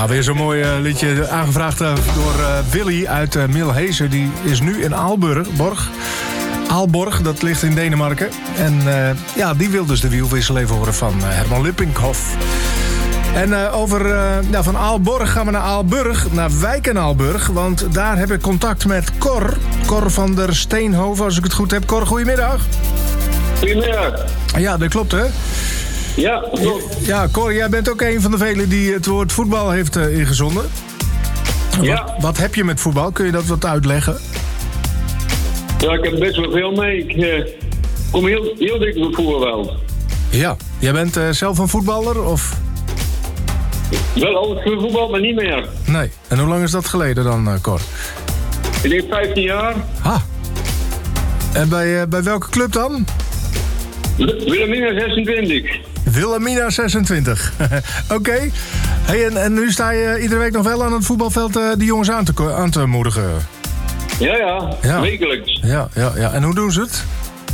Nou, weer zo'n mooi liedje aangevraagd door Willy uit Milhezen. Die is nu in Aalborg, dat ligt in Denemarken. En die wil dus de wielwissel even horen van Herman Lippinghoff. En van Aalborg gaan we naar Aalburg, naar Wijk en Aalburg. Want daar heb ik contact met Cor van der Steenhoven, als ik het goed heb. Cor, goedemiddag. Goedemiddag. Ja, dat klopt, hè? Ja, klopt. Ja, Cor, jij bent ook een van de velen die het woord voetbal heeft ingezonden. Ja. Wat heb je met voetbal? Kun je dat wat uitleggen? Ja, ik heb best wel veel mee. Ik kom heel dik op het voetbalveld. Ja. Jij bent zelf een voetballer, of? Wel altijd voor voetbal, maar niet meer. Nee. En hoe lang is dat geleden dan, Cor? Ik denk 15 jaar. Ha. En bij welke club dan? Wilhelmina 26. Wilhelmina 26. Oké. Hey, en nu sta je iedere week nog wel aan het voetbalveld die jongens aan te moedigen? Ja, wekelijks. Ja. En hoe doen ze het?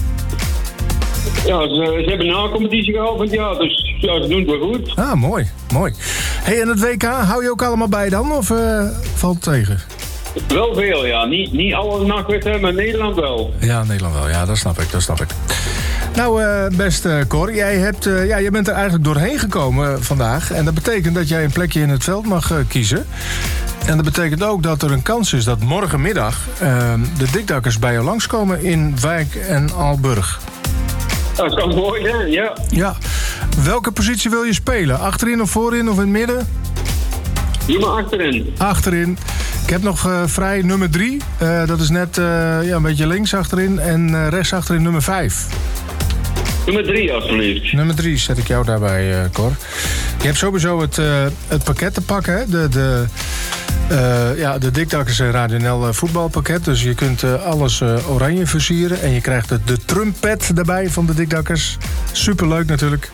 Ja, ze hebben een na-competitie gehouden, ja, dus ja, ze doen het wel goed. Ah, mooi. Hey, en het WK, hou je ook allemaal bij dan, of valt het tegen? Wel veel, ja. Niet alle nachtwedstrijden, maar Nederland wel. Ja, Nederland wel. Ja, dat snap ik. Nou, beste Cor, jij bent er eigenlijk doorheen gekomen vandaag. En dat betekent dat jij een plekje in het veld mag kiezen. En dat betekent ook dat er een kans is dat morgenmiddag de Dikdakkers bij jou langskomen in Wijk en Aalburg. Dat kan mooi zijn, ja. Ja. Welke positie wil je spelen? Achterin of voorin of in het midden? Doe maar achterin. Achterin. Ik heb nog vrij nummer 3. Dat is net een beetje links achterin. En rechts achterin nummer 5. Nummer 3, alsjeblieft. Nummer 3 zet ik jou daarbij, Cor. Je hebt sowieso het pakket te pakken, hè? De Dikdakkers Radio NL voetbalpakket. Dus je kunt alles oranje versieren. En je krijgt de trumpet erbij van de Dikdakkers. Superleuk natuurlijk.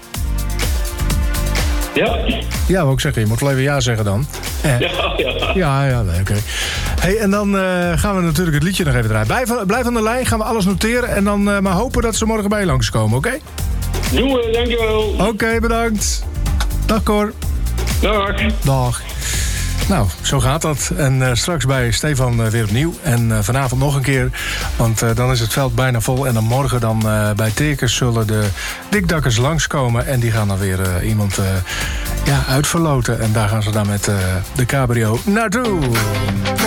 Ja. Ja, wou ik zeggen. Je moet wel even ja zeggen dan. Ja, nee, oké. Hey, en dan gaan we natuurlijk het liedje nog even draaien. Blijf aan de lijn, gaan we alles noteren. En dan maar hopen dat ze morgen bij je langskomen, oké? Doen we, dankjewel. Oké, bedankt. Dag, Cor. Dag. Nou, zo gaat dat. En straks bij Stefan weer opnieuw. En vanavond nog een keer. Want dan is het veld bijna vol. En dan morgen bij Tekers zullen de Dikdakkers langskomen. En die gaan dan weer iemand uitverloten. En daar gaan ze dan met de cabrio naartoe.